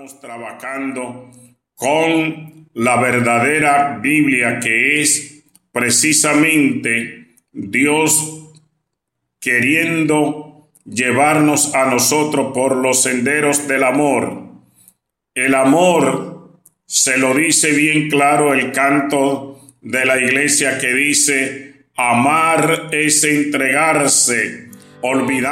estamos trabajando con la verdadera Biblia, que es precisamente Dios queriendo llevarnos a nosotros por los senderos del amor. El amor se lo dice bien claro el canto de la iglesia, que dice: amar es entregarse, olvidar